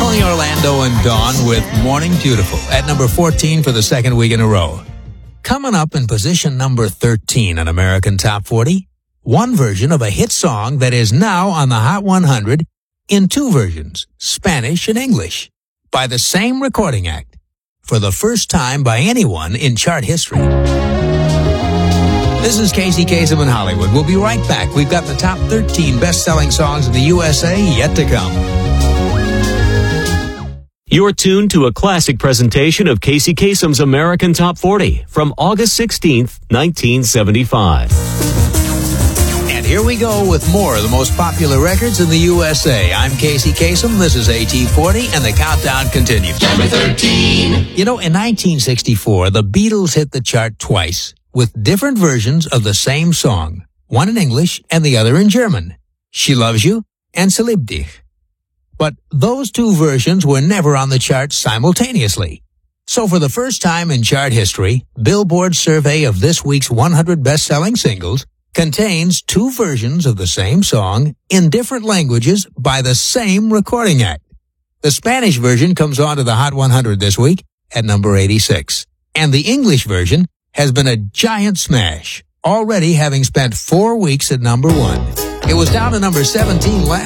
Tony Orlando and Dawn with Morning Beautiful at number 14 for the second week in a row. Coming up in position number 13 on American Top 40, one version of a hit song that is now on the Hot 100 in two versions, Spanish and English, by the same recording act, for the first time by anyone in chart history. This is Casey Kasem in Hollywood. We'll be right back. We've got the top 13 best-selling songs in the USA yet to come. You're tuned to a classic presentation of Casey Kasem's American Top 40 from August 16th, 1975. And here we go with more of the most popular records in the USA. I'm Casey Kasem. This is AT40, and the countdown continues. Number 13. You know, in 1964, the Beatles hit the chart twice with different versions of the same song, one in English and the other in German. She Loves You and Sie liebt dich. But those two versions were never on the chart simultaneously. So for the first time in chart history, Billboard's survey of this week's 100 best-selling singles contains two versions of the same song in different languages by the same recording act. The Spanish version comes onto the Hot 100 this week at number 86. And the English version has been a giant smash, already having spent 4 weeks at number 1. It was down to number 17 last